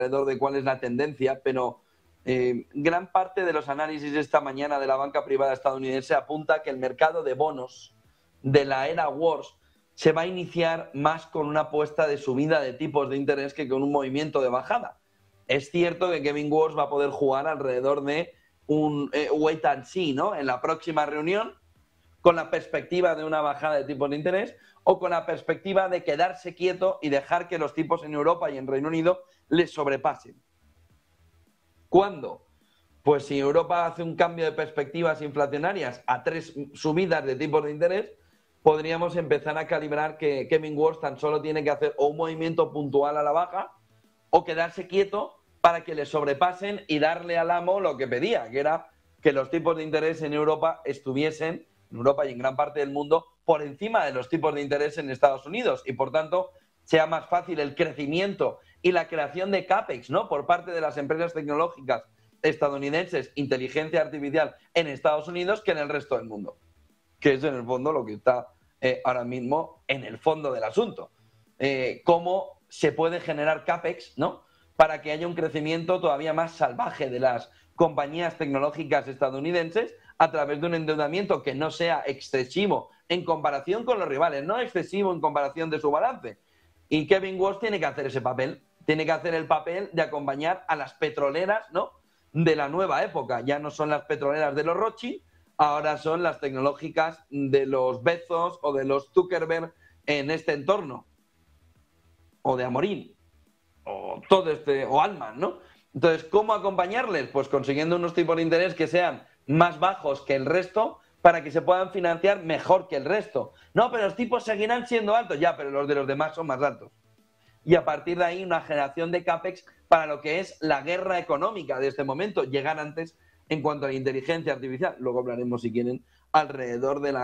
alrededor de cuál es la tendencia, pero gran parte de los análisis esta mañana de la banca privada estadounidense apunta que el mercado de bonos de la era Wars se va a iniciar más con una apuesta de subida de tipos de interés que con un movimiento de bajada. Es cierto que Kevin Wars va a poder jugar alrededor de un wait and see, ¿no? En la próxima reunión, con la perspectiva de una bajada de tipos de interés o con la perspectiva de quedarse quieto y dejar que los tipos en Europa y en Reino Unido les sobrepasen. ¿Cuándo? Pues si Europa hace un cambio de perspectivas inflacionarias a 3 subidas de tipos de interés, podríamos empezar a calibrar que Kevin Wars tan solo tiene que hacer o un movimiento puntual a la baja o quedarse quieto para que le sobrepasen y darle al amo lo que pedía, que era que los tipos de interés en Europa estuviesen, en Europa y en gran parte del mundo, por encima de los tipos de interés en Estados Unidos y, por tanto, sea más fácil el crecimiento y la creación de CAPEX, ¿no?, por parte de las empresas tecnológicas estadounidenses, inteligencia artificial en Estados Unidos que en el resto del mundo, que es en el fondo lo que está ahora mismo en el fondo del asunto. Cómo se puede generar CAPEX, ¿no?, para que haya un crecimiento todavía más salvaje de las compañías tecnológicas estadounidenses a través de un endeudamiento que no sea excesivo en comparación con los rivales, no excesivo en comparación de su balance. Y Kevin Wars tiene que hacer ese papel, tiene que hacer el papel de acompañar a las petroleras, ¿no?, de la nueva época. Ya no son las petroleras de los Rothschild, ahora son las tecnológicas de los Bezos o de los Zuckerberg en este entorno, o de Amorín, o todo o Altman, ¿no? Entonces, ¿cómo acompañarles? Pues consiguiendo unos tipos de interés que sean más bajos que el resto para que se puedan financiar mejor que el resto. No, pero los tipos seguirán siendo altos, ya, pero los de los demás son más altos. Y a partir de ahí una generación de CAPEX para lo que es la guerra económica de este momento, llegar antes en cuanto a la inteligencia artificial. Luego hablaremos, si quieren, alrededor de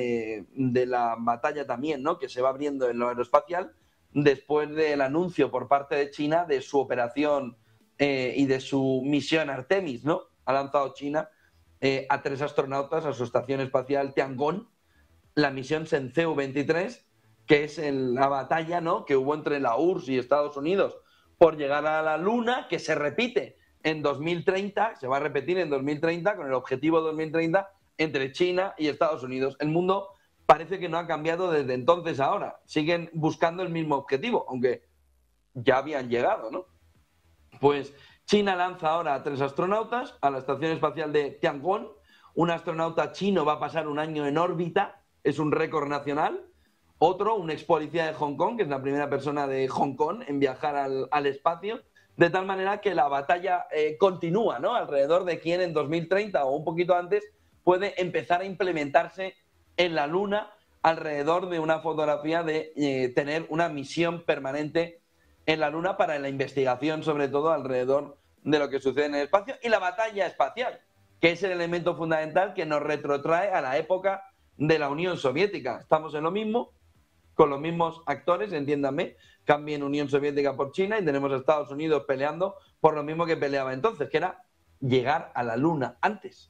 la batalla también, ¿no?, que se va abriendo en lo aeroespacial después del anuncio por parte de China de su operación y de su misión Artemis, ¿no? Ha lanzado China a 3 astronautas a su estación espacial Tiangong, la misión Shenzhou 23, que es la batalla, ¿no?, que hubo entre la URSS y Estados Unidos por llegar a la Luna, que se repite en 2030, se va a repetir en 2030, con el objetivo 2030 entre China y Estados Unidos. El mundo parece que no ha cambiado desde entonces a ahora. Siguen buscando el mismo objetivo, aunque ya habían llegado, ¿no? Pues China lanza ahora a 3 astronautas a la estación espacial de Tiangong. Un astronauta chino va a pasar un año en órbita, es un récord nacional. Otro, un ex policía de Hong Kong, que es la primera persona de Hong Kong en viajar al espacio, de tal manera que la batalla continúa, ¿no?, alrededor de quién en 2030 o un poquito antes puede empezar a implementarse en la Luna, alrededor de una fotografía de tener una misión permanente en la Luna para la investigación, sobre todo alrededor de lo que sucede en el espacio, y la batalla espacial, que es el elemento fundamental que nos retrotrae a la época de la Unión Soviética. Estamos en lo mismo, con los mismos actores, entiéndanme, cambien Unión Soviética por China y tenemos a Estados Unidos peleando por lo mismo que peleaba entonces, que era llegar a la Luna antes.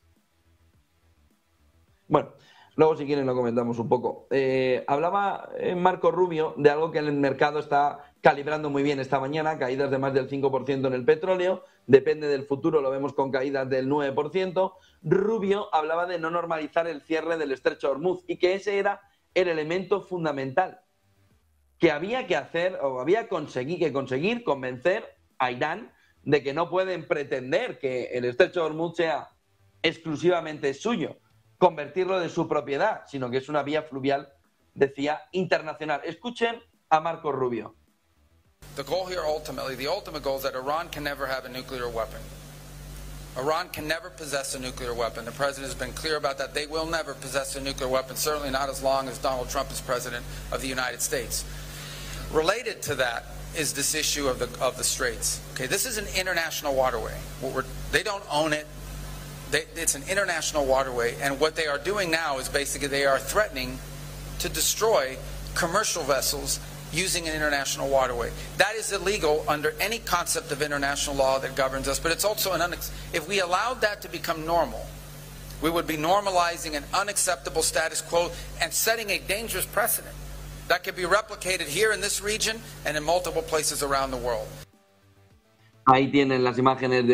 Bueno, luego si quieren lo comentamos un poco. Hablaba Marco Rubio de algo que el mercado está calibrando muy bien esta mañana, caídas de más del 5% en el petróleo, depende del futuro, lo vemos con caídas del 9%. Rubio hablaba de no normalizar el cierre del estrecho de Hormuz y que ese era el elemento fundamental que había que hacer o había que conseguir convencer a Irán de que no pueden pretender que el estrecho de Hormuz sea exclusivamente suyo, convertirlo de su propiedad, sino que es una vía fluvial, decía, internacional. Escuchen a Marco Rubio. The goal here ultimately, the ultimate goal is that Iran can never have a nuclear weapon. Iran can never possess a nuclear weapon. The president has been clear about that. They will never possess a nuclear weapon, certainly not as long as Donald Trump is president of the United States. Related to that is this issue of the Straits. Okay, this is an international waterway. They don't own it. It's an international waterway, and what they are doing now is basically they are threatening to destroy commercial vessels using an international waterway. That is illegal under any concept of international law that governs us, but it's also if we allowed that to become normal, we would be normalizing an unacceptable status quo and setting a dangerous precedent that could be replicated here in this region and in multiple places around the world. Ahí tienen las imágenes de